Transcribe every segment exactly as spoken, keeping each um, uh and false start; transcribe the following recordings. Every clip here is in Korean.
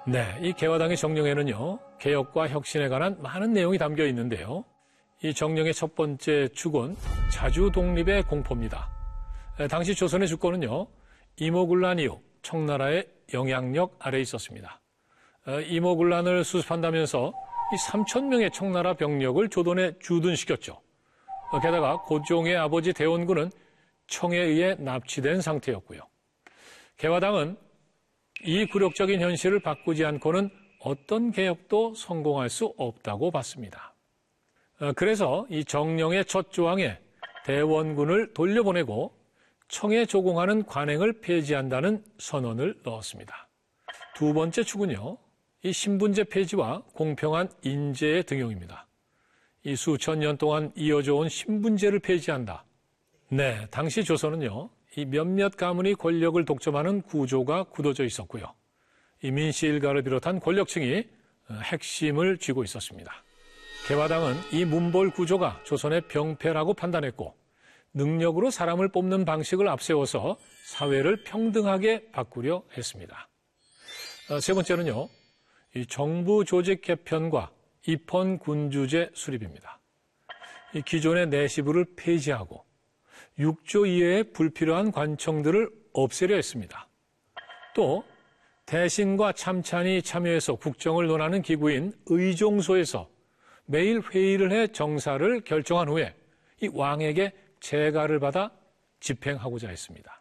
네, 이 개화당의 정령에는요, 개혁과 혁신에 관한 많은 내용이 담겨 있는데요. 이 정령의 첫 번째 축은 자주 독립의 공포입니다. 당시 조선의 주권은요, 이모군란 이후 청나라의 영향력 아래에 있었습니다. 이모군란을 수습한다면서 이 삼천 명의 청나라 병력을 조선에 주둔시켰죠. 게다가 고종의 아버지 대원군은 청에 의해 납치된 상태였고요. 개화당은 이 굴욕적인 현실을 바꾸지 않고는 어떤 개혁도 성공할 수 없다고 봤습니다. 그래서 이 정령의 첫 조항에 대원군을 돌려보내고 청에 조공하는 관행을 폐지한다는 선언을 넣었습니다. 두 번째 축은요, 이 신분제 폐지와 공평한 인재의 등용입니다. 이 수천 년 동안 이어져 온 신분제를 폐지한다. 네, 당시 조선은요, 이 몇몇 가문이 권력을 독점하는 구조가 굳어져 있었고요. 이 민씨 일가를 비롯한 권력층이 핵심을 쥐고 있었습니다. 개화당은 이 문벌 구조가 조선의 병폐라고 판단했고 능력으로 사람을 뽑는 방식을 앞세워서 사회를 평등하게 바꾸려 했습니다. 세 번째는요, 이 정부 조직 개편과 입헌 군주제 수립입니다. 이 기존의 내시부를 폐지하고 육조 이외의 불필요한 관청들을 없애려 했습니다. 또 대신과 참찬이 참여해서 국정을 논하는 기구인 의종소에서 매일 회의를 해 정사를 결정한 후에 이 왕에게 재가를 받아 집행하고자 했습니다.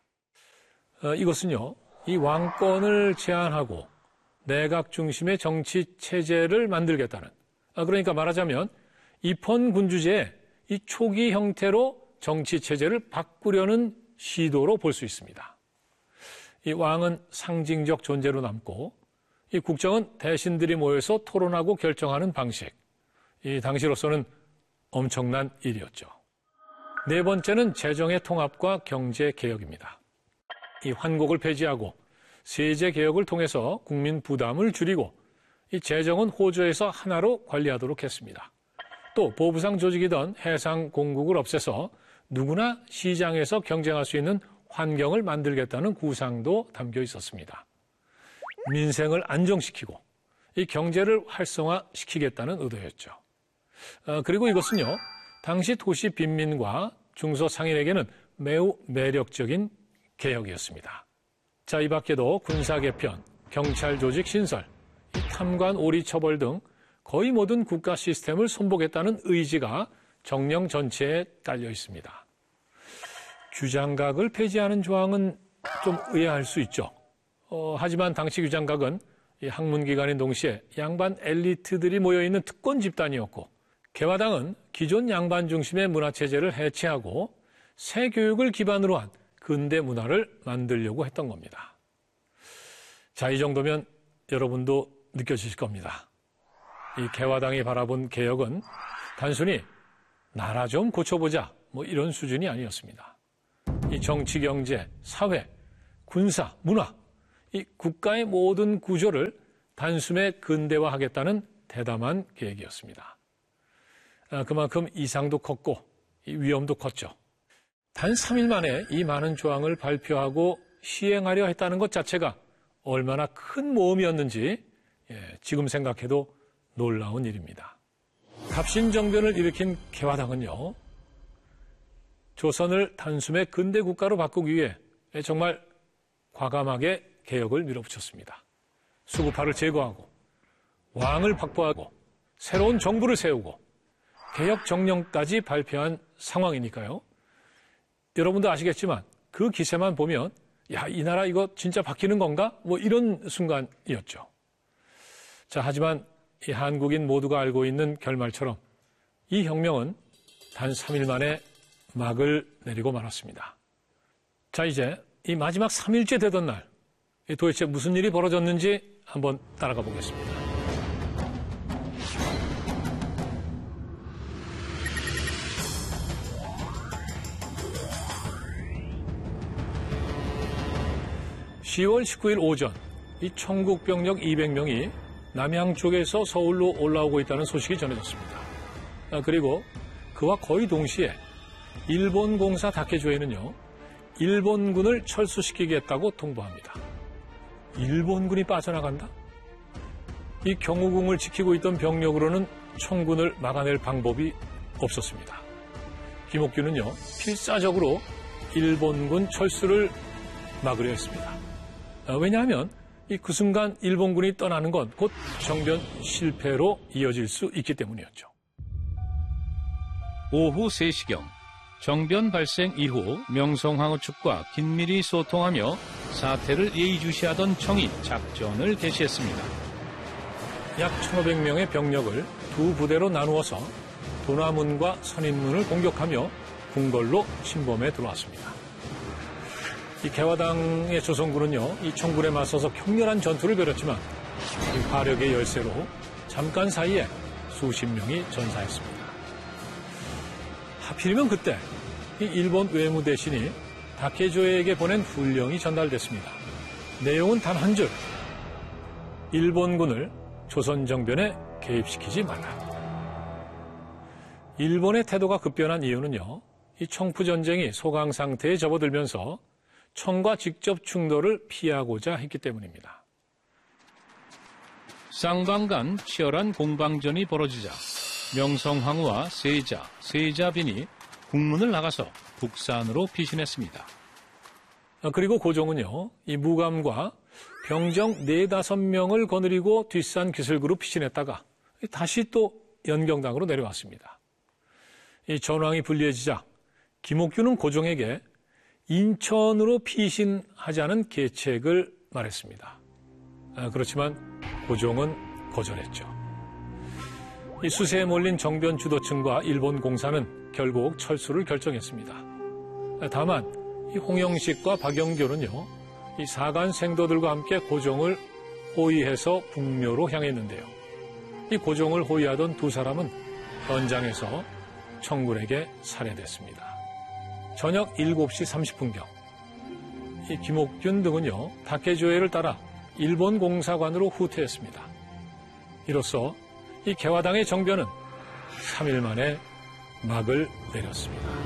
어, 이것은요, 이 왕권을 제한하고 내각 중심의 정치 체제를 만들겠다는, 아, 그러니까 말하자면 입헌 군주제의 이 초기 형태로 정치 체제를 바꾸려는 시도로 볼 수 있습니다. 이 왕은 상징적 존재로 남고 이 국정은 대신들이 모여서 토론하고 결정하는 방식. 이 당시로서는 엄청난 일이었죠. 네 번째는 재정의 통합과 경제 개혁입니다. 이 환곡을 폐지하고 세제 개혁을 통해서 국민 부담을 줄이고 이 재정은 호조에서 하나로 관리하도록 했습니다. 또 보부상 조직이던 해상 공국을 없애서 누구나 시장에서 경쟁할 수 있는 환경을 만들겠다는 구상도 담겨 있었습니다. 민생을 안정시키고 이 경제를 활성화시키겠다는 의도였죠. 어, 그리고 이것은요, 당시 도시 빈민과 중소상인에게는 매우 매력적인 개혁이었습니다. 자, 이 밖에도 군사 개편, 경찰 조직 신설, 탐관 오리 처벌 등 거의 모든 국가 시스템을 손보겠다는 의지가 정령 전체에 딸려 있습니다. 규장각을 폐지하는 조항은 좀 의아할 수 있죠. 어, 하지만 당시 규장각은 이 학문기관인 동시에 양반 엘리트들이 모여있는 특권 집단이었고 개화당은 기존 양반 중심의 문화체제를 해체하고 새 교육을 기반으로 한 근대 문화를 만들려고 했던 겁니다. 자, 이 정도면 여러분도 느껴지실 겁니다. 이 개화당이 바라본 개혁은 단순히 나라 좀 고쳐보자 뭐 이런 수준이 아니었습니다. 이 정치, 경제, 사회, 군사, 문화, 이 국가의 모든 구조를 단숨에 근대화하겠다는 대담한 계획이었습니다. 아, 그만큼 이상도 컸고 이 위험도 컸죠. 단 삼 일 만에 이 많은 조항을 발표하고 시행하려 했다는 것 자체가 얼마나 큰 모험이었는지 예, 지금 생각해도 놀라운 일입니다. 갑신정변을 일으킨 개화당은요, 조선을 단숨에 근대 국가로 바꾸기 위해 정말 과감하게 개혁을 밀어붙였습니다. 수구파를 제거하고 왕을 확보하고 새로운 정부를 세우고 개혁 정령까지 발표한 상황이니까요. 여러분도 아시겠지만 그 기세만 보면 야, 이 나라 이거 진짜 바뀌는 건가? 뭐 이런 순간이었죠. 자, 하지만 이 한국인 모두가 알고 있는 결말처럼 이 혁명은 단 삼 일 만에 막을 내리고 말았습니다. 자, 이제 이 마지막 삼 일째 되던 날 도대체 무슨 일이 벌어졌는지 한번 따라가 보겠습니다. 시월 십구일 오전, 이 청국 병력 이백 명이 남양 쪽에서 서울로 올라오고 있다는 소식이 전해졌습니다. 아, 그리고 그와 거의 동시에 일본 공사 다케조에는요, 일본군을 철수시키겠다고 통보합니다. 일본군이 빠져나간다? 이 경우궁을 지키고 있던 병력으로는 청군을 막아낼 방법이 없었습니다. 김옥균은요, 필사적으로 일본군 철수를 막으려 했습니다. 왜냐하면 그 순간 일본군이 떠나는 건 곧 정변 실패로 이어질 수 있기 때문이었죠. 오후 세 시경 정변 발생 이후 명성황후 측과 긴밀히 소통하며 사태를 예의주시하던 청이 작전을 개시했습니다. 약 천오백 명의 병력을 두 부대로 나누어서 도나문과 선인문을 공격하며 궁궐로 침범해 들어왔습니다. 이 개화당의 조선군은요, 이 청군에 맞서서 격렬한 전투를 벌였지만 이 화력의 열세로 잠깐 사이에 수십 명이 전사했습니다. 하필이면 그때 이 일본 외무대신이 다케조에게 보낸 훈령이 전달됐습니다. 내용은 단 한 줄. 일본군을 조선정변에 개입시키지 말라. 일본의 태도가 급변한 이유는요, 이 청푸전쟁이 소강 상태에 접어들면서 청과 직접 충돌을 피하고자 했기 때문입니다. 쌍방 간 치열한 공방전이 벌어지자 명성황후와 세자, 세자빈이 국문을 나가서 북산으로 피신했습니다. 그리고 고종은요, 이 무감과 병정 네다섯 명을 거느리고 뒷산 기슭으로 피신했다가 다시 또 연경당으로 내려왔습니다. 이 전황이 불리해지자 김옥균은 고종에게 인천으로 피신하자는 계책을 말했습니다. 그렇지만 고종은 거절했죠. 이 수세에 몰린 정변 주도층과 일본 공사는 결국 철수를 결정했습니다. 다만 이 홍영식과 박영교는요, 이 사간 생도들과 함께 고종을 호위해서 북묘로 향했는데요. 이 고종을 호위하던 두 사람은 현장에서 청군에게 살해됐습니다. 저녁 일곱 시 삼십 분경 이 김옥균 등은요, 다케조에를 따라 일본 공사관으로 후퇴했습니다. 이로써 이 개화당의 정변은 삼 일 만에 막을 내렸습니다.